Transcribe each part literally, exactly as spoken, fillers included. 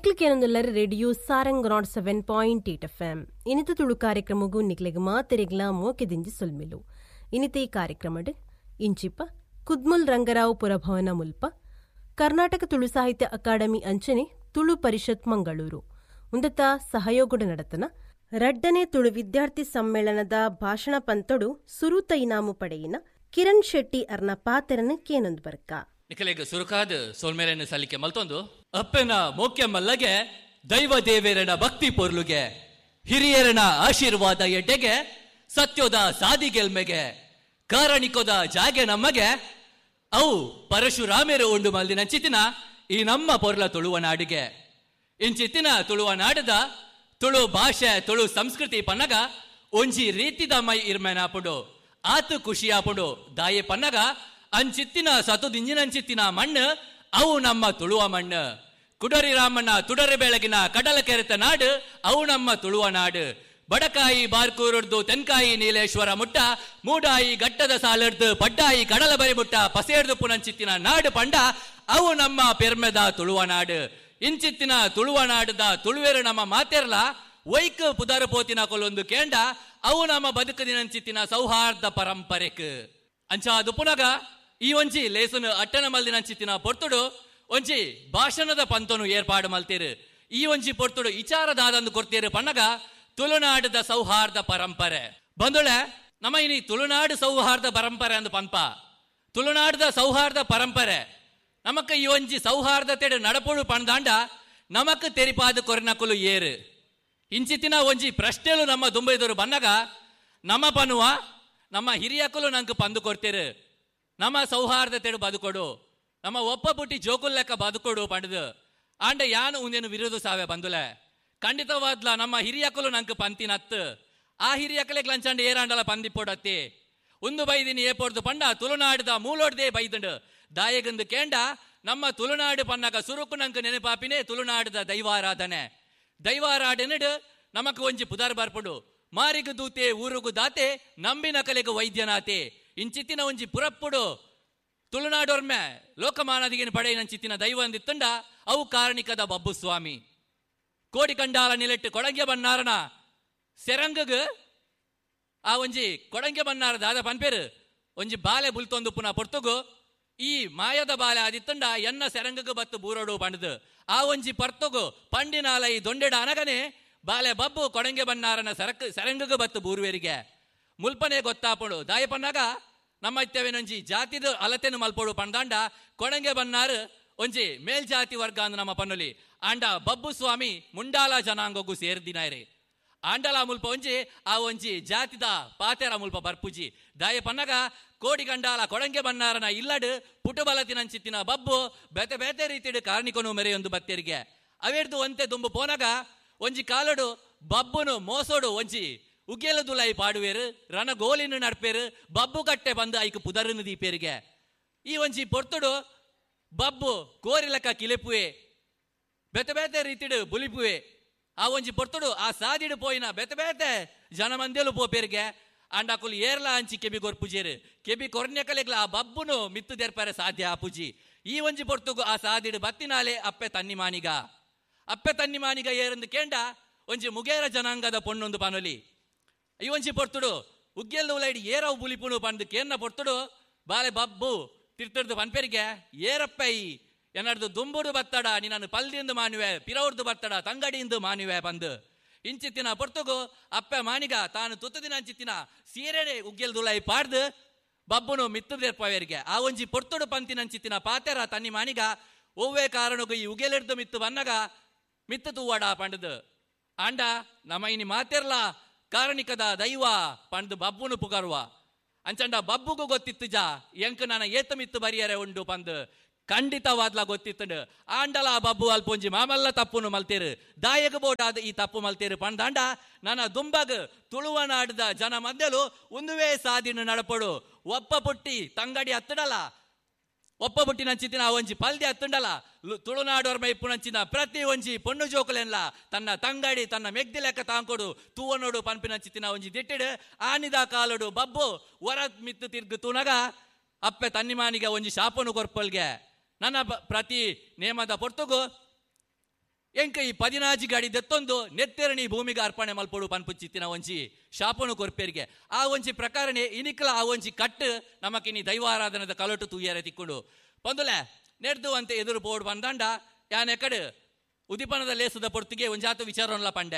ನಿಕ್ಲಿಕೇನೊಂದುಲ್ಲರ radio Sarang not seven point eight F M ಇನಿತ ತುಳು ಕಾರ್ಯಕ್ರಮಗೂ ನಿಕ್ಲೆಗ್ ಮಾತೆರೆಗ್ಲ ಮೋಕೆದಿಂಜಿ ಸೊಲ್ಮೆಲು. ಇನಿತ ಈ ಕಾರ್ಯಕ್ರಮಡ್ ಇಂಚಿಪ್ಪ ಕುದ್ಮುಲ್ ರಂಗರಾವ್ ಪುರಭವನ ಮುಲ್ಪ ಕರ್ನಾಟಕ ತುಳು ಸಾಹಿತ್ಯ ಅಕಾಡೆಮಿ ಅಂಚನೆ ತುಳು ಪರಿಷತ್ ಮಂಗಳೂರು ಉಂದತ ಸಹಯೋಗದ ನಡತನ ರಡ್ಡನೇ ತುಳು ವಿದ್ಯಾರ್ಥಿ ಸಮ್ಮೇಳನದ ಭಾಷಣ ಪಂತೊಡು ಸುರೂತ ಇನಾಮು ಪಡೆಯಿನ ಕಿರಣ್ ಶೆಟ್ಟಿ ಅರ್ನ ಪಾತೆರನ ಕೇನೊಂದು ಬರ್ಕ ನಿಖಲೆಗ್ ಸುರುಕಾದ ಸೋಲ್ಮೇಲೆನ ಸಲಿಕೆ ಮಲ್ತೊಂದು ಅಪ್ಪೆನ ಮೋಕ್ಯ ಮಲ್ಲಗೆ ದೈವ ದೇವೇರನ ಭಕ್ತಿ ಪೊರ್ಲುಗೆ ಹಿರಿಯರನ ಆಶೀರ್ವಾದ ಎಡ್ಡೆಗೆ ಸತ್ಯೋದ ಸಾದಿಗೆಲ್ಮೆಗೆ ಕಾರಣಿಕೋದ ಜಾಗೆ ನಮಗೆ ಅವು ಪರಶುರಾಮೇರು ಉಂಡು ಮಲ್ದಿನ ಚಿತ್ತಿನ ಈ ನಮ್ಮ ಪೊರ್ಲ ತುಳುವ ನಾಡಿಗೆ ಇಂಚಿತ್ತಿನ ತುಳುವ ನಾಡದ ತುಳು ಭಾಷೆ ತುಳು ಸಂಸ್ಕೃತಿ ಪನ್ನಗ ಒಂಜಿ ರೀತಿದ ಮೈ ಇರ್ಮೆನಾಪುಡು ಆತು ಖುಷಿಯಾಪುಡು ದಾಯೆ ಪನ್ನಗ ಅಂಚಿತ್ತಿನ ಸತುದಿಂಜಿನಂಚಿತ್ತಿನ ಮಣ್ಣು ಅವು ನಮ್ಮ ತುಳುವ ಮಣ್ಣು. ಕುಡರಿ ರಾಮಣ್ಣ ತುಡರಿ ಬೆಳಗಿನ ಕಡಲ ಕೆರೆತ ನಾಡು ಅವು ನಮ್ಮ ತುಳುವ ನಾಡು. ಬಡಕಾಯಿ ಬಾರ್ಕೂರುಡ್ದು ತೆನ್ಕಾಯಿ ನೀಲೇಶ್ವರ ಮುಟ್ಟ ಮೂಡಾಯಿ ಗಟ್ಟದ ಸಾಲಡ್ದು ಪಡ್ಡಾಯಿ ಕಡಲ ಬರಿ ಮುಟ್ಟ ಪಸೇಡ್ದು ಪುನಂಚಿತ್ತಿನ ನಾಡು ಪಂಡ ಅವು ನಮ್ಮ ಪೆರ್ಮೆದ ತುಳುವ ನಾಡು. ಇಂಚಿತ್ತಿನ ತುಳುವ ನಾಡದ ತುಳುವೇರು ನಮ್ಮ ಮಾತೆರ್ಲ ವೈಕ್ ಪುದರ ಪೋತಿನ ಕೊಲ್ಲೊಂದು ಕೇಂಡ ಅವು ನಮ್ಮ ಬದುಕದಿನಂಚಿತ್ತಿನ ಸೌಹಾರ್ದ ಪರಂಪರೆಕ್ ಅಂಚ ಅದು ಪುನಗ ಈ ಒಂಜಿ ಲೇಸನು ಅಟ್ಟನ ಮಲ್ದಿನ ಚಿತ್ತಿನ ಪೊರ್ತುಡು ಒಂಜಿ ಭಾಷಣದ ಪಂತನು ಏರ್ಪಾಡು ಮಲ್ತೀರು. ಈ ಒಂಜಿ ಪೊರ್ತುಡು ವಿಚಾರದಾದಂದು ಕೊಡ್ತೀರು ಪನ್ನಗ ತುಳುನಾಡದ ಸೌಹಾರ್ದ ಪರಂಪರೆ ಬಂದುಳೆ ನಮ್ಮ ಇನಿ ತುಳುನಾಡು ಸೌಹಾರ್ದ ಪರಂಪರೆ ಅಂದು ಪಂಪ ತುಳುನಾಡದ ಸೌಹಾರ್ದ ಪರಂಪರೆ ನಮಕ್ ಈ ಒಂಜಿ ಸೌಹಾರ್ದತೆಡು ನಡಪುಡು ಪಣ್ದಾಂಡ ನಮಕ್ ತೆರಿಪಾದ ಕೊರನಕುಲು ಏರು ಇಂಚಿತ್ತಿನ ಒಂಜಿ ಪ್ರಶ್ನೆಲು ನಮ್ಮ ದುಂಬೈದವರು ಬನ್ನಗ ನಮ್ಮ ಪನ್ನುವ ನಮ್ಮ ಹಿರಿಯಕಲು ನಂಗೆ ಪಂದು ಕೊಡ್ತೀರು. ನಮ್ಮ ಸೌಹಾರ್ದತೆಡು ಬದುಕೊಡು ನಮ್ಮ ಒಪ್ಪ ಪುಟ್ಟಿ ಜೋಕುಲ್ ಲೆಕ್ಕ ಬದುಕೊಡು ಪಂಡದು ಆಂಡ ಯಾನು ಉಂದೇನು ವಿರೋಧ ಸಾವೆ ಬಂದುಲೆ ಖಂಡಿತವಾದ್ಲ ನಮ್ಮ ಹಿರಿಯಕಲು ನಂಗೆ ಪಂತಿನತ್ತು ಆ ಹಿರಿಯಕಲೆಗ್ ಲಂಚಂಡ ಏರಾಂಡಲ ಪಂದಿಪ್ಪೊಡತ್ತಿ ಒಂದು ಬೈದಿನಿ ಏಪೊಡ್ದು ಪಂಡ ತುಳುನಾಡದ ಮೂಲೋಡ್ದೇ ಬೈದಂಡು ದಾಯಗಂದು ಕೇಂಡ ನಮ್ಮ ತುಳುನಾಡು ಪನ್ನಗ ಸುರುಕು ನಂಗೆ ನೆನಪಾಪಿನೇ ತುಳುನಾಡದ ದೈವಾರಾಧನೆ ದೈವಾರಾಧನೆಡು ನಮಕ್ ಒಂಜಿ ಪುದರ್ ಬರ್ಪುಡು ಮಾರಿಗು ದೂತೆ ಊರುಗು ದಾತೆ ನಂಬಿನ ಕಲೆಗು ವೈದ್ಯನಾತೆ ಇಂಚಿತ್ತಿನ ಒಂಜಿ ಪುರಪ್ಪುಡು ತುಳುನಾಡೋರ್ಮೆ ಲೋಕಮಾನದಿಗಿನ ಪಡೆಯಿನಂಚಿತ್ತಿನ ದೈವ ಅಂದಿತ್ತಂಡ ಅವು ಕಾರಣಿಕದ ಬಬ್ಬು ಸ್ವಾಮಿ ಕೋಡಿ ಕಂಡಾಲ ನಿಲೆಟ್ಟು ಕೊಡಂಗೆ ಬನ್ನಾರನ ಸೆರಂಗಗ್ ಆ ಒಂಜಿ ಕೊಡಂಗೆ ಬನ್ನಾರ ದಾದ ಪನ್ಪೇರು ಒಂಜಿ ಬಾಲೆ ಬುಲ್ತೊಂದು ಪುನಃ ಪೊರ್ತುಗು ಈ ಮಾಯದ ಬಾಲೆ ಆದಿತ್ತಂಡ ಎನ್ನ ಸೆರಂಗಗ್ ಬತ್ತು ಬೂರೋಡು ಪಂಡದು ಆ ಒಂಜಿ ಪರ್ತುಗು ಪಂಡಿನಾಲ ಈ ದೊಂಡೆಡ ಅನಗನೆ ಬಾಲೆ ಬಬ್ಬು ಕೊಡಂಗೆ ಬನ್ನಾರನ ಸರಕ್ ಸೆರಂಗಗ್ ಬತ್ತು ಬೂರುವೇರಿಗೆ ಮುಲ್ಪನೆ ಗೊತ್ತಾಪಡು ದಾಯ ಪನ್ನಾಗ ನಮ್ಮ ಇತ್ತವೇನೊಂಜಿ ಜಾತಿದ ಅಲತೆನು ಮಲ್ಪೋಡು ಪಂದಾಂಡ ಕೊಡಂಗೆ ಬನ್ನಾರು ಒಂಜಿ ಮೇಲ್ಜಾತಿ ವರ್ಗ ಅಂದ್ ನಮ್ಮ ಪನ್ನುಲಿ ಆಂಡ ಬಬ್ಬು ಸ್ವಾಮಿ ಮುಂಡಾಲ ಜನಾಂಗಗೂ ಸೇರ್ದಿನಾಯ್ರಿ ಆಂಡಲ ಮುಲ್ಪ ಒಂಜಿ ಆ ಒಂಜಿ ಜಾತಿದ ಪಾತೆರ ಮುಲ್ಪ ಬರ್ಪುಜಿ ದಾಯ ಪನ್ನಗ ಕೋಡಿ ಗಂಡಾಲ ಕೊಡಂಗೆ ಬನ್ನಾರನ ಇಲ್ಲಡು ಪುಟಬಲತಿನಂಚಿತ್ತಿನ ಬಬ್ಬು ಬೇತೆ ಬೇತೆ ರೀತಿಡು ಕಾರ್ಣಿಕನು ಮೆರೆಯೊಂದು ಬತ್ತೆರಿಗೆ ಅವೇರ್ದು ಒಂತೆ ದುಂಬು ಪೋನಗ ಒಂಜಿ ಕಾಲಡು ಬಬ್ಬುನು ಮೋಸೋಡು ಒಂಜಿ ಉಗ್ಗೆಲದುಲೈ ಪಾಡುವೇರು ರನ ಗೋಲಿನ ನಡ್ಪೇರು ಬಬ್ಬು ಕಟ್ಟೆ ಬಂದು ಐಕು ಪುದರನು ದೀಪೇರಿಗೆ ಈ ಒಂಜಿ ಪೊರ್ತುಡು ಬಬ್ಬು ಕೋರಿಲಕ ಕಿಲೆಪುವೆ ಬೆತೆ ಬೇತೆ ರೀತಿಡು ಬುಲಿಪುವೆ ಆ ಒಂಜಿ ಪೊರ್ತುಡು ಆ ಸಾದಿಡು ಪೋಯಿನ ಬೆತೆ ಬೇತೆ ಜನ ಮಂದಿಯಲು ಪೋಪೇರಿಗೆ ಅಂಡಾಕುಲು ಏರ್ಲ ಅಂಚಿ ಕೆಬಿ ಗೊರ್ಪುಜೇರು ಕೆಬಿ ಕೊರ್ನೆಕಲೆಗ್ಲ ಆ ಬಬ್ಬುನು ಮಿತ್ತು ತೆರ್ಪಾರೆ ಸಾಧ್ಯ ಆಪುಜಿ ಈ ಒಂಜಿ ಪೊರ್ತುಗು ಆ ಸಾದಿಡು ಬತ್ತಿನಾಲೆ ಅಪ್ಪೆ ತನ್ನಿ ಮಾನಿಗ ಅಪ್ಪೆ ತನ್ನಿ ಮಾನಿಗ ಏರಂದು ಕೇಂಡ ಒಂಜಿ ಮುಗೇರ ಜನಾಂಗದ ಪೊಣ್ಣೊಂದು ಪನೊಲಿ ಈ ಒಂಜಿ ಪೊರ್ತುಡು ಉಗ್ಗೆಲ್ದು ಉಲೈಡಿ ಏರವು ಬುಲಿಪುನು ಪಂದು ಕೇನ್ನ ಪೊರ್ತುಡು ಬಾಲೆ ಬಬ್ಬು ತಿರ್ತಿರ್ದು ಪನ್ಪೇರಿಗೆ ಏರಪ್ಪೈ ಎನ್ನಡ್ದು ದುಂಬುಡು ಬತ್ತಡ ನೀನು ಪಲ್ದಿಂದು ಮಾನುವೆ ಪಿರವ್ರದು ಬತ್ತಡ ತಂಗಡಿಯಿಂದ ಮಾನುವೆ ಬಂದು ಇಂಚಿತ್ತಿನ ಪೊರ್ತುಗು ಅಪ್ಪೆ ಮಾನಿಗ ತಾನು ತುತ್ತದಿನ ಅಂಚಿತ್ತಿನ ಸೀರೆನೆ ಉಗ್ಗೆಲ್ದುಲೈ ಪಾಡ್ದು ಬಬ್ಬುನು ಮಿತ್ತು ತೆರ್ಪವೇರಿಗೆ ಆ ಒಂಜಿ ಪೊರ್ತುಡು ಪಂತಿನಂಚಿತ್ತಿನ ಪಾತೆರ ತನ್ನಿ ಮಾನಿಗ ಒವ್ವೇ ಕಾರಣಗೂ ಈ ಉಗೆಲೆಡ್ದು ಮಿತ್ತು ಬನ್ನಗ ಮಿತ್ತು ತೂವಾಡ ಪಂಡದು ಆಂಡ ನಮ್ಮ ಇನಿ ಮಾತೆರ್ಲ ಕಾರಣಿಕದ ದೈವ ಪಂಡು ಬಬ್ಬುನು ಪುಗರುವ ಅಂಚಂಡ ಬಬ್ಬುಗೂ ಗೊತ್ತಿತ್ತು ಜಾ ಎಂಕ್ ನನ್ನ ಏತ ಮಿತ್ತು ಬರಿಯರೆ ಉಂಡು ಪಂದು ಖಂಡಿತವಾದ್ಲ ಗೊತ್ತಿತ್ತು ಆಂಡಲ ಬಬ್ಬು ಅಲ್ಪೊಂಜಿ ಮಾಮಲ್ಲ ತಪ್ಪುನು ಮಲ್ತೇರು ದಾಯಗ ಬೋಟಾದ ಈ ತಪ್ಪು ಮಲ್ತೇರು ಪಂದಾಂಡ ನನ್ನ ದುಂಬಗ್ ತುಳುವ ನಾಡದ ಜನ ಮಧ್ಯಲು ಒಂದುವೇ ಸಾದಿನ ನಡಪಡು ಒಪ್ಪ ಪುಟ್ಟಿ ತಂಗಡಿ ಹತ್ತಡಲ್ಲ ಒಪ್ಪ ಬುಟ್ಟಿ ನಂಚಿತ್ತಿನ ಒಂಜಿ ಪಲ್ದಿ ಹತ್ತುಂಡಲ ತುಳುನಾಡೋರ್ ಮೈಪು ನಂಚಿನ ಪ್ರತಿ ಒಂಜಿ ಪೊಣ್ಣು ಜೋಕುಲೆನ್ಲ ತನ್ನ ತಂಗಡಿ ತನ್ನ ಮೆಗ್ದಿ ಲೆಕ್ಕ ತಾಂಕೊಡು ತೂವನೋಡು ಪನ್ಪಿನಂಚಿತ್ತಿನ ಒಂಜಿ ದಿಟ್ಟಿಡು ಆನಿದ ಕಾಲುಡು ಬಬ್ಬು ಹೊರ ಮಿತ್ತು ತಿರ್ಗು ತೂನಗ ಅಪ್ಪೆ ತನ್ನಿಮಾನಿಗೆ ಒಂಜಿ ಶಾಪನು ಕೊರ್ಪಲ್ಗೆ ನನ್ನ ಪ್ರತಿ ನೇಮದ ಪೊರ್ತುಗು ಎಂಕ ಈ ಪದಿನಾಜಿ ಗಾಡಿ ದೆತ್ತೊಂದು ನೆತ್ತೆರಣಿ ಭೂಮಿಗೆ ಅರ್ಪಣೆ ಮಲ್ಪಡು ಪನ್ಪುಚ್ಚಿತ್ತಿನ ಒಂಜಿ ಶಾಪನು ಕೊರ್ಪೇರಿಗೆ ಆ ಒಂಜಿ ಪ್ರಕಾರನೆ ಇನಿಕಲ ಆ ಒಂಜಿ ಕಟ್ಟು ನಮಕಿನಿ ದೈವಾರಾಧನದ ಕಲಟು ತೂಯರೆ ತಿಕ್ಕೊಂಡು ಪಂದುಲೆ ನೆಡ್ದು ಅಂತ ಎದುರು ಬೋರ್ಡ್ ಬಂದಂಡ ಯಾನ್ ಎಕಡು ಉದಿಪನದ ಲೇಸದ ಪೊರ್ತಿಗೆ ಒಂಜಾತು ವಿಚಾರಲ್ಲ ಪಂಡೆ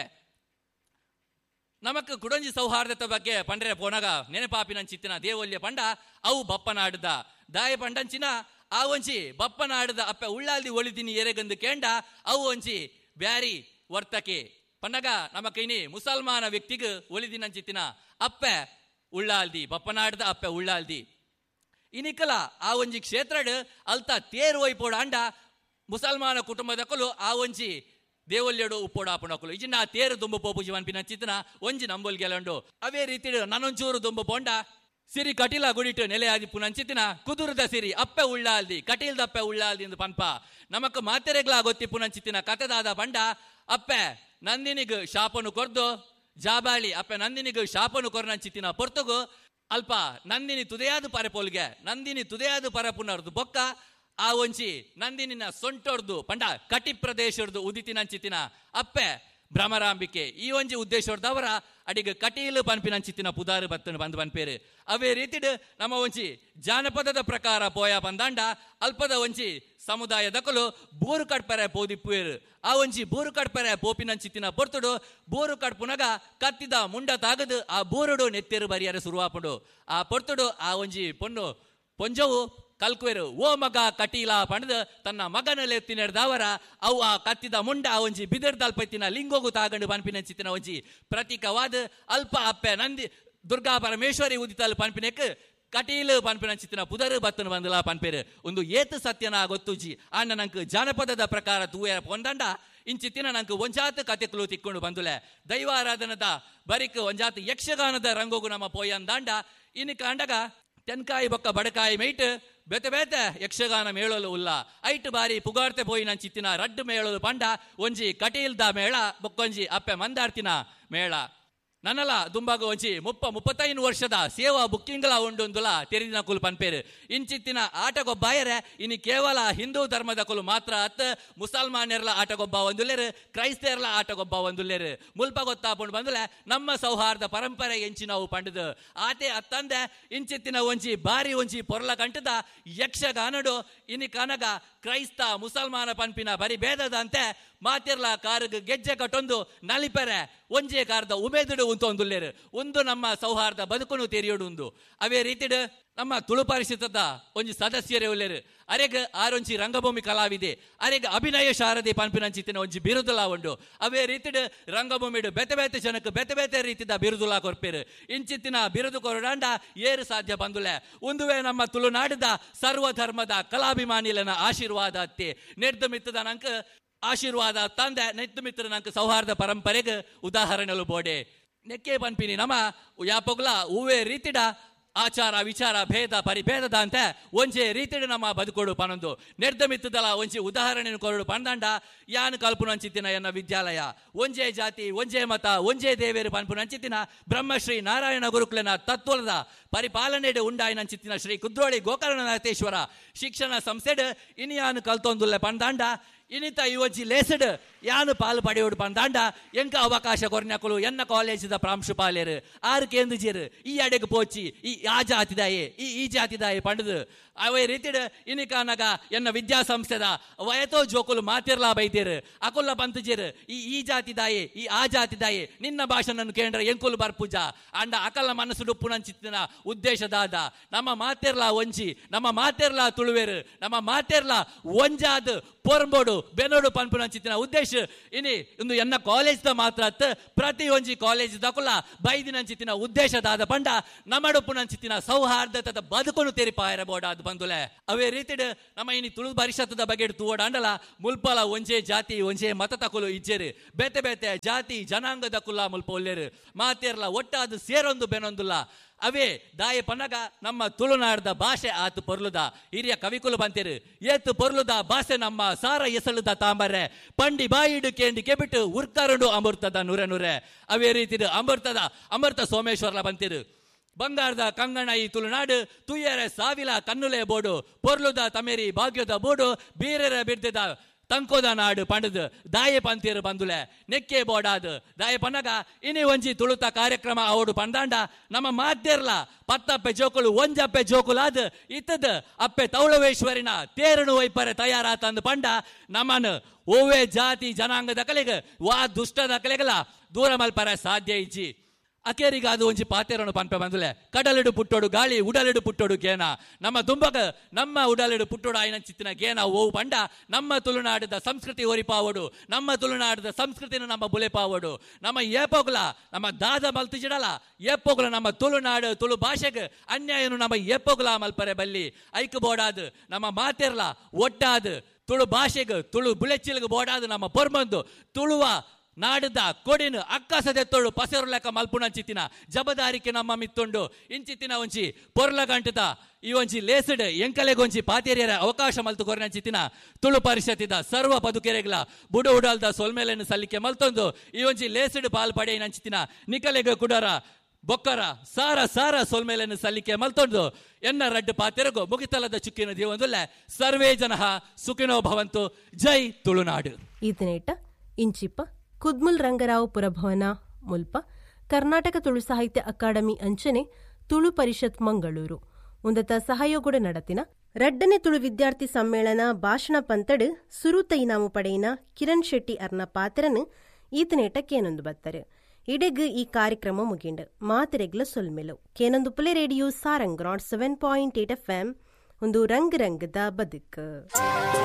ನಮಕ್ ಕುಡಂಜಿ ಸೌಹಾರ್ದತೆ ಬಗ್ಗೆ ಪಂಡ್ರೆ ಪೋನಗ ನೆನಪಾಪಿನಂಚಿತ್ತಿನ ದೇವಲ್ಯ ಪಂಡ ಅವು ಬಪ್ಪನಾಡ್ದ ದಾಯ ಪಂಡಂಚಿನ ಆ ಒಂಚಿ ಬಪ್ಪನಾಡ್ದ ಅಪ್ಪ ಉಳ್ಳಾಲ್ದಿ ಒಳಿದಿನಿ ಎರೆಗಂದು ಕೇಂಡ ಅವು ಒಂಚಿ ಬ್ಯಾರಿ ವರ್ತಕೆ ಪಂಡಗ ನಮಕೈನಿ ಮುಸಲ್ಮಾನ ವ್ಯಕ್ತಿಗೆ ಒಳಿದಿನಂಚಿತ್ತಿನ ಅಪ್ಪ ಉಳ್ಳಾಲ್ದಿ ಬಪ್ಪನಾಡ್ದ ಅಪ್ಪ ಉಳ್ಳಾಲ್ದಿ ಇನಿಕಲ ಆ ಒಂಜಿ ಕ್ಷೇತ್ರಡ್ ಅಲ್ತ ತೇರು ಒಯ್ಪೋಡ ಅಂಡ ಮುಸಲ್ಮಾನ ಕುಟುಂಬದಕ್ಕಲು ಆ ಒಂಜಿ ದೇವಲ್ಯಡು ಉಪ್ಪೋಡಾಪುಣಕಲು ಇಜಿನ ಆ ತೇರು ದುಂಬು ಪೋಪುಜಿ ಅನ್ಪಿನ ಚಿತ್ತನ ಒಂಜಿ ನಂಬಲ್ ಗೆಲಂಡು ಅವೇ ರೀತಿ ನನ್ನೊಂಚೂರು ದುಂಬು ಪೋಂಡ ಸಿರಿ ಕಟೀಲ ಗುಡಿಟ್ಟು ನೆಲೆ ಆದಿ ಪುನಂಚಿತ್ತಿನ ಕುದುರದ ಸಿರಿ ಅಪ್ಪೆ ಉಳ್ಳಾಲ್ದಿ ಕಟೀಲ್ದಪ್ಪೆ ಉಳ್ಳಾಲ್ದಿ ಎಂದು ಪನ್ಪ ನಮಕ್ ಮಾತೆರೆಗ್ಲಾ ಗೊತ್ತಿ ಪುನಂಚಿತ್ತಿನ ಕತೆದಾದ ಬಂಡ ಅಪ್ಪೆ ನಂದಿನಿಗ್ ಶಾಪನು ಕೊರ್ದು ಜಾಬಾಳಿ ಅಪ್ಪೆ ನಂದಿನಿಗ್ ಶಾಪನು ಕೊರ್ನಂಚಿತ್ತಿನ ಪೊರ್ತುಗು ಅಲ್ಪ ನಂದಿನಿ ತುದೆಯಾದು ಪರೆ ಪೋಲ್ಗೆ ನಂದಿನಿ ತುದೆಯಾದು ಪರ ಪುನರ್ದು ಬೊಕ್ಕ ಆ ಒಂಚಿ ನಂದಿನಿನ ಸೊಂಟೊರ್ದು ಪಂಡ ಕಟಿ ಪ್ರದೇಶರ್ದು ಉದಿತಿನಂಚಿತ್ತಿನ ಅಪ್ಪೆ ಭ್ರಮರಾಂಬಿಕೆ ಈ ಒಂಜಿ ಉದ್ದೇಶದವರ ಅಡಿಗೆ ಕಟೀಲು ಪನ್ಪಿನಂಚಿತ್ತಿನ ಪುದಾರು ಬತ್ತನು ಬಂದು ಪನ್ಪೇರು ಅವೇ ರೀತಿಡ್ ನಮ್ಮ ಒಂಚಿ ಜಾನಪದದ ಪ್ರಕಾರ ಪೋಯ ಬಂದಾಂಡ ಅಲ್ಪದ ಒಂಚಿ ಸಮುದಾಯದಕಲು ಬೂರು ಕಡ್ಪೆರೆ ಪೋದಿಪ್ಪೇರು ಆ ಒಂಜಿ ಬೂರು ಕಡ್ಪೆರೆ ಪೋಪಿನಂಚಿತ್ತಿನ ಪೊರ್ತುಡು ಬೂರು ಕಡ್ಪುನಗ ಕತ್ತಿದ ಮುಂಡ ತಾಗದು ಆ ಬೂರುಡು ನೆತ್ತೆರು ಬರಿಯರೆ ಶುರುವಾಪುಡು ಆ ಪೊರ್ತುಡು ಆ ಒಂಜಿ ಪೊಣ್ಣು ಪೊಂಜವು ಕಲ್ಕುವೆರು ಓ ಮಗ ಕಟೀಲ ಪಣದು ತನ್ನ ಮಗನಲ್ಲಿ ಎತ್ತಿ ನಡೆದವರ ಅವು ಆ ಕತ್ತಿದ ಮುಂಡ ಆ ಒಂಜಿ ಬಿದರ್ದಲ್ಪತ್ತಿನ ಲಿಂಗೋಗು ತಾಗಂಡು ಪನ್ಪಿನಂಚಿತ್ತಿನ ಒಂಜಿ ಪ್ರತೀಕವಾದ ಅಲ್ಪ ಅಪ್ಪೆ ನಂದಿ ದುರ್ಗಾ ಪರಮೇಶ್ವರಿ ಉದಿತಲ್ ಪನ್ಪಿನೆಕ್ ಕಟೀಲು ಪನ್ಪಿನಂಚಿತ್ತಿನ ಪುದರು ಬತ್ತನು ಬಂದಲ ಪನ್ಪೇರು ಒಂದು ಏತು ಸತ್ಯನ ಗೊತ್ತುಜಿ ಅಣ್ಣ ನಂಗೆ ಜಾನಪದದ ಪ್ರಕಾರ ತೂಯ ಪೊಂದಂಡ ಇಂಚಿತ್ತಿನ ನಂಗೆ ಒಂಜಾತು ಕತೆಕಲು ತಿಕ್ಕೊಂಡು ಬಂದುಲೆ ದೈವಾರಾಧನದ ಬರಿಕ್ ಒಂಜಾತು ಯಕ್ಷಗಾನದ ರಂಗೋಗು ನಮ್ಮ ಪೋಯಂದಾಂಡ ಇನ್ನು ಕಾಂಡಗ ತೆನ್ಕಾಯಿ ಬೊಕ್ಕ ಬಡಕಾಯಿ ಮೈಟ್ ಬೆತೆ ಬೇತೆ ಯಕ್ಷಗಾನ ಮೇಳಲು ಉಲ್ಲ ಐಟ್ ಬಾರಿ ಪುಗಾರ್ತೆ ಪೋಯಿ ನಂಚಿತ್ತಿನ ರಡ್ಡು ಮೇಳಲು ಪಂಡ ಒಂಜಿ ಕಟೀಲ್ದ ಮೇಳ ಬೊಕ್ಕೊಂಜಿ ಅಪ್ಪೆ ಮಂದಾರ್ತಿನ ಮೇಳ ನನ್ನಲ ದುಂಬಾಗ ಒಂಜಿ ಮುಪ್ಪ ಮುಪ್ಪತ್ತೈದು ವರ್ಷದ ಸೇವಾ ಬುಕ್ಕಿಂಗ್ಲ ಉಂಡುಂದುಲ ತೆರಿದಿನ ಕುಲು ಪನ್ಪೇರು ಇಂಚಿತ್ತಿನ ಆಟಗೊಬ್ಬಾಯರೆ ಇನ್ನು ಕೇವಲ ಹಿಂದೂ ಧರ್ಮದ ಕುಲು ಮಾತ್ರ ಅತ್ ಮುಸಲ್ಮಾನ್ಯರ್ಲ ಆಟಗೊಬ್ಬ ಒಂದುಲ್ಲೇರು ಕ್ರೈಸ್ತಿಯರ್ಲ ಆಟಗೊಬ್ಬ ಒಂದುಲ್ಲೇರು ಮುಲ್ಪ ಗೊತ್ತಾಪುಂಡು ಬಂದುಲೆ ನಮ್ಮ ಸೌಹಾರ್ದ ಪರಂಪರೆ ಎಂಚಿ ನಾವು ಪಂಡದು ಆತೆ ಅತ್ತಂದೆ ಇಂಚಿತ್ತಿನ ಒಂಜಿ ಬಾರಿ ಒಂಜಿ ಪೊರ್ಲ ಕಂಟದ ಯಕ್ಷಗಾನಡು ಇನಿ ಕನಗ ಕ್ರೈಸ್ತ ಮುಸಲ್ಮಾನ ಪನ್ಪಿನ ಬರಿ ಭೇದದಂತೆ ಮಾತಿರ್ಲ ಕಾರ್ಗ್ ಗೆಜ್ಜೆ ಕಟ್ಟೊಂದು ನಲಿಪೆರೆ ಒಂಜೇ ಕಾರ್ದ ಉಮೇದುಡು ಉಂತ ಒಂದುಲ್ಲೇರು ಒಂದು ನಮ್ಮ ಸೌಹಾರ್ದ ಬದುಕುನು ತೆರಿಯೋಡು ಉಂದು ಅವೇ ರೀತಿಡ್ ನಮ್ಮ ತುಳು ಪರಿಷತ್ತದ ಒಂಜಿ ಸದಸ್ಯರೇ ಉಲ್ಲೇರು ಅರೆಗ್ ಆರೊಂಜಿ ರಂಗಭೂಮಿ ಕಲಾವಿದೆ ಅರೆಗ್ ಅಭಿನಯ ಶಾರದೆ ಪನ್ಪಿನಂಚಿತ್ತಿನ ಒಂಜಿ ಬಿರುದುಲ ಉಂಡು ಅವೇ ರೀತಿಡ್ ರಂಗಭೂಮಿಡು ಬೆತೆ ಬೇತೆ ಜನಕ್ಕೆ ಬೆತೆ ಬೇತೆ ರೀತಿದ ಬಿರುದುಲ ಕೊರ್ಪೇರು ಇಂಚಿತ್ತಿನ ಬಿರುದು ಕೊರಡಾಂಡ ಏರು ಸಾಧ್ಯ ಬಂದುಲೆ ಒಂದುವೇ ನಮ್ಮ ತುಳುನಾಡದ ಸರ್ವಧರ್ಮದ ಕಲಾಭಿಮಾನಿಲನ ಆಶೀರ್ವಾದ ಅತ್ತೆ ನೆಡ್ದು ಮಿತ್ತದ ನಂಕ ಆಶೀರ್ವಾದ ತಂದೆ ನೆತ್ತು ಮಿತ್ರ ನಂಗೆ ಸೌಹಾರ್ದ ಪರಂಪರೆಗೆ ಉದಾಹರಣೆಲು ಬೋಡೆ ನೆಕ್ಕೆ ಪನ್ಪಿನಿ ನಮ್ಮ ಯಾಪೊಗ್ಲ ಹೂವೇ ರೀತಿಡ ಆಚಾರ ವಿಚಾರ ಭೇದ ಪರಿಭೇದದ ಅಂತ ಒಂಜೆ ರೀತಿಡ್ ನಮ್ಮ ಬದುಕೋಡು ಪನೊಂದು ನೆಡ್ದ ಮಿತ್ತದಲ್ಲ ಒಂಜಿ ಉದಾಹರಣೆ ಕೊರಡು ಪಂದಂಡ ಯಾನ್ ಕಲ್ಪುನಂಚಿತ್ತಿನ ಎನ್ನ ವಿದ್ಯಾಲಯ ಒಂಜೇ ಜಾತಿ ಒಂಜೇ ಮತ ಒಂಜೇ ದೇವೇರು ಪನ್ಪುನಂಚಿತ್ತಿನ ಬ್ರಹ್ಮಶ್ರೀ ನಾರಾಯಣ ಗುರುಕುಲನ ತತ್ವದ ಪರಿಪಾಲನೆಡು ಉಂಡಾಯಿನಂಚಿತ್ತಿನ ಶ್ರೀ ಕುದ್ರೋಳಿ ಗೋಕರ್ಣನಾಥೇಶ್ವರ ಶಿಕ್ಷಣ ಸಂಸ್ಥೆಡ್ ಇನಿಯಾನು ಕಲ್ತೊಂದುಲ್ಲೆ ಪಂದಾಂಡ ಇನಿತ ಇವಜ್ಜಿ ಲೇಸಡ್ ಯಾನು ಪಾಲು ಪಡೆಯೋಡು ಪಂದಾಂಡ ಎಂಕ ಅವಕಾಶ ಕೊರ್ನಕಲು ಎನ್ನ ಕಾಲೇಜದ ಪ್ರಾಂಶುಪಾಲೇರು ಆರು ಕೇಂದ್ರಜೀರು ಈ ಅಡೆಗೆ ಪೋಚಿ ಈ ಆ ಜಾತಿದಾಯೆ ಈ ಈ ಜಾತಿದಾಯೆ ಪಂಡದು ಅವೇ ರೀತಿಡ್ ಇನಿಕಾನಗ ಎನ್ನ ವಿದ್ಯಾಸಂಸ್ಥೆದ ವಯತೋ ಜೋಕುಲು ಮಾತಿರ್ಲಾ ಬೈತೇರು ಅಕುಲ್ಲ ಪಂತಜೀರು ಈ ಈ ಜಾತಿದಾಯೆ ಈ ಆ ಜಾತಿದಾಯೆ ನಿನ್ನ ಭಾಷೆನನ್ನು ಕೇಂದ್ರ ಎಂಕುಲು ಬರ್ಪುಜ ಅಂಡ ಅಕಲ್ಲ ಮನಸ್ಸು ಡುಪ್ಪುನಂಚಿತ್ತಿನ ಉದ್ದೇಶದಾದ ನಮ್ಮ ಮಾತಿರ್ಲಾ ಒಂಜಿ ನಮ್ಮ ಮಾತಿರ್ಲಾ ತುಳುವೇರು ನಮ್ಮ ಮಾತಿರ್ಲಾ ಒಂಜಾದ ಪೊರ್ಂಬೋಡು ಬೆನೋಡು ಪನ್ಪುನಂಚಿತ್ತಿನ ಉದ್ದೇಶ ಇನಿ ಇಂದು ಎನ್ನ ಕಾಲೇಜ್ದ ಮಾತ್ರ ಪ್ರತಿ ಒಂಜಿ ಕಾಲೇಜ್ ದಕುಲ ಬೈದಿನಂಚಿತ್ತಿನ ಉದ್ದೇಶದಾದ ಪಂಡ ನಮ್ಮಡುಪ್ಪುನಂಚಿತ್ತಿನ ಸೌಹಾರ್ದತದ ಬದುಕುನು ತೆರಿಪಾಯರ ಬೋಡಾದ ಬಂದುಲೆ ಅವೇ ರೀತಿಡ್ ನಮ್ಮ ಇನಿ ತುಳು ಪರಿಷತ್ತದ ಬಗ್ಗೆ ತೂವಡ ಅಂಡಲ ಮುಲ್ಪಲ ಒಂಜೇ ಜಾತಿ ಒಂಜೇ ಮತ ತಕುಲು ಇಜ್ಜೇರು ಬೇತೆ ಬೇತೆ ಜಾತಿ ಜನಾಂಗದ ಕುಲ್ಲ ಮುಲ್ಪ ಒಲ್ಲೇರು ಮಾತೇರ್ಲ ಒಟ್ಟಾದ ಸೇರೊಂದು ಬೆನೊಂದುಲ್ಲ ಅವೇ ದಾಯ ಪನ್ನಗ ನಮ್ಮ ತುಳುನಾಡದ ಭಾಷೆ ಆತು ಪೊರ್ಲುದ ಹಿರಿಯ ಕವಿಕುಲು ಬಂತೇರು ಏತು ಪೊರ್ಲುದ ಭಾಷೆ ನಮ್ಮ ಸಾರ ಎಸಳುದ ತಾಂಬರೆ ಪಂಡಿ ಬಾಯಿಡು ಕೇಂಡಿ ಕೆಬಿಟ್ಟು ಉರ್ಕರುಂಡು ಅಮೃತದ ನುರೆ ನುರೆ ಅವೇ ರೀತಿ ಅಮೃತದ ಅಮೃತ ಸೋಮೇಶ್ವರ್ಲ ಬಂತೇರು ಬಂಗಾರದ ಕಂಗಣ ಈ ತುಳುನಾಡು ತುಯ್ಯರೆ ಸಾವಿಲ ಕನ್ನುಲೆ ಬೋಡು ಪೊರ್ಲುದ ತಮೇರಿ ಭಾಗ್ಯದ ಬೋಡು ಬೀರೆರ ಬಿಡ್ದದ ತಂಕೋದ ನಾಡು ಪಂಡದು ದಾಯ ಪಂತೀರು ಬಂದುಲೆ ನೆಕ್ಕೆ ಬೋಡಾದು ದಾಯ ಪನ್ನಗ ಇನಿ ಒಂಜಿ ತುಳುತ ಕಾರ್ಯಕ್ರಮ ಅವಡು ಪಂದಾಂಡ ನಮ್ಮ ಮಾಧ್ಯರ್ಲ ಪತ್ತಪ್ಪೆ ಜೋಕುಲು ಒಂಜಪ್ಪೆ ಜೋಕುಲಾದ್ ಇತ್ತದ ಅಪ್ಪೆ ತೌಳವೇಶ್ವರಿನ ತೇರನು ವೈಪರೆ ತಯಾರಾತಂದು ಪಂಡ ನಮ್ಮನು ಓವೇ ಜಾತಿ ಜನಾಂಗದ ಕಲೆಗೆ ವಾ ದುಷ್ಟದ ಕಲೆಗಲ ದೂರ ಮಲ್ಪರ ಸಾಧ್ಯ ಇಜ್ಜಿ ಅಕೇರಿಗೆ ಅದು ಒಂಜಿ ಪಾತೆರನು ಪನ್ಪೆ ಬಂದುಲೆ ಕಡಲಿಡು ಪುಟ್ಟೋಡು ಗಾಳಿ ಉಡಲಿಡು ಪುಟ್ಟೋಡು ಗೇನ ನಮ್ಮ ದುಂಬಗ ನಮ್ಮ ಉಡಲಿಡು ಪುಟ್ಟೋಡು ಆಯ್ನ ಚಿತ್ತಿನ ಗೇನ ಓವು ಪಂಡ ನಮ್ಮ ತುಳುನಾಡದ ಸಂಸ್ಕೃತಿ ಒರಿಪಾವಡು ನಮ್ಮ ತುಳುನಾಡದ ಸಂಸ್ಕೃತಿನ ನಮ್ಮ ಬುಲೆಪಾವಡು ನಮ್ಮ ಏಪೋಗುಲ ನಮ್ಮ ದಾದ ಮಲ್ತಿಜಿಡಲ ಏಪೋಗುಲ ನಮ್ಮ ತುಳುನಾಡು ತುಳು ಭಾಷೆಗೆ ಅನ್ಯಾಯನು ನಮ್ಮ ಏಪೋಗುಲ ಮಲ್ಪರೆ ಬಲ್ಲಿ ಐಕ್ ಬೋಡಾದು ನಮ್ಮ ಮಾತೆರ್ಲ ಒಟ್ಟಾದು ತುಳು ಭಾಷೆಗೆ ತುಳು ಬುಲೆಚ್ಚಿಲ್ಗೆ ಬೋಡಾದು ನಮ್ಮ ಪೊರ್ಮಂದು ತುಳುವ ನಾಡದ ಕೊಡಿನ ಅಕ್ಕಸದೆತ್ತೊಳು ಪಸರು ಲೆಕ್ಕ ಮಲ್ಪುಣಂಚಿತ್ತಿನ ಜಬದಾರಿಕೆ ನಮ್ಮ ಮಿತ್ತೊಂಡು ಇಂಚಿತ್ತಿನ ಒಂಚಿ ಪೊರ್ಲ ಗಂಟದ ಈ ಒಂಚಿ ಲೇಸಡ್ ಎಂಕಲೆಗೊಂಚಿ ಪಾತೇರಿಯರ ಅವಕಾಶ ಮಲ್ತು ಕೊರನಂಚಿತ್ತಿನ ತುಳು ಪರಿಷತ್ತಿದ ಸರ್ವ ಬದುಕೆರೆಗಳ ಬುಡು ಉಡಲ್ದ ಸೊಲ್ಮೇಲೆನ್ನು ಸಲ್ಲಿಕೆ ಮಲ್ತೊಂದು ಈ ಒಂಚಿ ಲೇಸಡ್ ಪಾಲ್ ಪಡೆ ನಂಚಿತ್ತಿನ ನಿಕಲೆಗ ಕುಡರ ಬೊಕ್ಕರ ಸಾರ ಸಾರ ಸೊಲ್ಮೇಲೆನ್ನು ಸಲ್ಲಿಕೆ ಮಲ್ತೊಂದು ಎನ್ನ ರಡ್ಡು ಪಾತೆರಗು ಮುಗಿತಲದ ಚುಕ್ಕಿನ ದೀವಂದುಲ್ಲ ಸರ್ವೇ ಜನಃ ಸುಖಿನೋ ಭವಂತು. ಜೈ ತುಳುನಾಡು. ಈತನೇಟ ಇಂಚಿಪ್ಪ ಕುದ್ಮುಲ್ ರಂಗರಾವ್ ಪುರಭವನ ಮುಲ್ಪ ಕರ್ನಾಟಕ ತುಳು ಸಾಹಿತ್ಯ ಅಕಾಡೆಮಿ ಅಂಚನೆ ತುಳು ಪರಿಷತ್ ಮಂಗಳೂರು ಉಂದತ ಸಹಯೋಗುಡ ನಡತಿನ ರಡ್ಡನೆ ತುಳು ವಿದ್ಯಾರ್ಥಿ ಸಮ್ಮೇಳನ ಭಾಷಣ ಪಂತಡ್ ಸುರೂತ ಇನಾಮು ಪಡೆಯಿನ ಕಿರಣ್ ಶೆಟ್ಟಿ ಅರ್ನ ಪಾತ್ರನ್ ಈತನೇಟ ಕೇನೊಂದು ಬತ್ತರು ಇಡೆಗ್ ಈ ಕಾರ್ಯಕ್ರಮ ಮುಗಿಂಡ್ ಮಾತೆರೆಗ್ಲ ಸೊಲ್ಮೆಲು ಕೇನೊಂದು Phule radio Sarang not seven point eight F M ಒಂದು ರಂಗ್ ರಂಗದ ಬದುಕು.